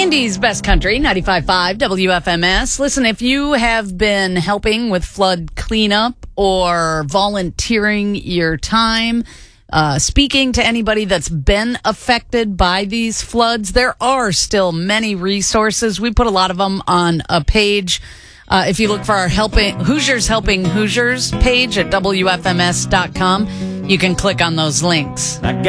Indy's Best Country, 95.5 WFMS. Listen, if you have been helping with flood cleanup or volunteering your time, speaking to anybody that's been affected by these floods, there are still many resources. We put a lot of them on a page. If you look for our Hoosiers Helping Hoosiers page at WFMS.com, you can click on those links.